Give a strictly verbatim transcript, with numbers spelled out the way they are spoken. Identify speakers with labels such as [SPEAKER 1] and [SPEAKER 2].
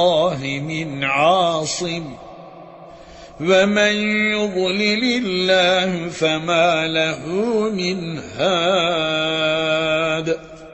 [SPEAKER 1] الله من عاصم ومن يضلل الله فما له من هاد